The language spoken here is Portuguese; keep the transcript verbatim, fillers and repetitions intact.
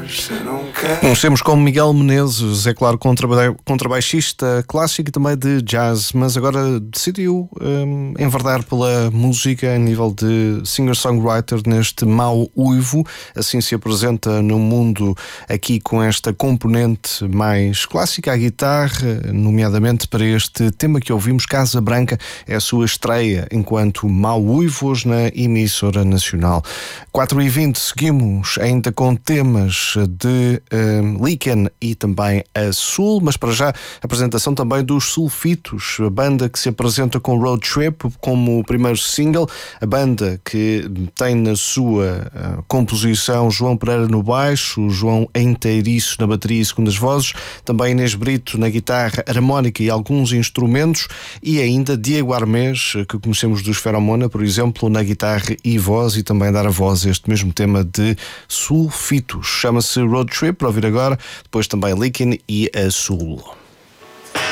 Conhecemos como Miguel Menezes, é claro, contraba- contrabaixista clássico e também de jazz, mas agora decidiu um, enverdar pela música a nível de singer-songwriter neste Mau Uivo. Assim se apresenta no mundo aqui com esta componente mais clássica, a guitarra, nomeadamente para este tema que ouvimos, Casa Branca, é a sua estreia enquanto Mau Uivo hoje na emissora nacional. quatro e vinte, seguimos ainda com temas de um, Líquen e também a Sul, mas para já a apresentação também dos Sulfitos, a banda que se apresenta com Road Trip como o primeiro single, a banda que tem na sua uh, composição João Pereira no baixo, João Inteiriço na bateria e segundas vozes, também Inês Brito na guitarra, harmónica e alguns instrumentos, e ainda Diego Armés, que conhecemos dos Feromona, por exemplo, na guitarra e voz, e também dar a voz a este mesmo tema de Sulfitos. Chama-se Road Trip, para ouvir agora, depois também Líquen e a Sul.